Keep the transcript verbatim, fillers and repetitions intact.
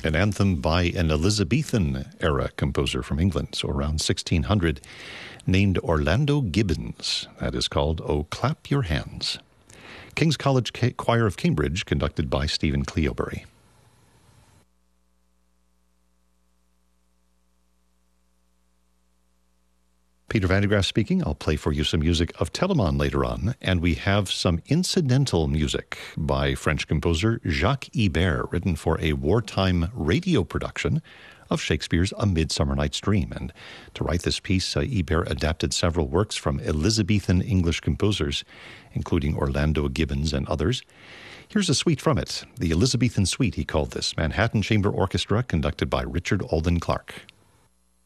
an anthem by an Elizabethan-era composer from England, so around sixteen hundred, named Orlando Gibbons. That is called "Oh, Clap Your Hands." King's College Choir of Cambridge, conducted by Stephen Cleobury. Peter Van de Graaff speaking. I'll play for you some music of Telemann later on, and we have some incidental music by French composer Jacques Ibert, written for a wartime radio production of Shakespeare's A Midsummer Night's Dream. And to write this piece, uh, Ibert adapted several works from Elizabethan English composers, including Orlando Gibbons and others. Here's a suite from it, the Elizabethan Suite, he called this, Manhattan Chamber Orchestra, conducted by Richard Alden Clark.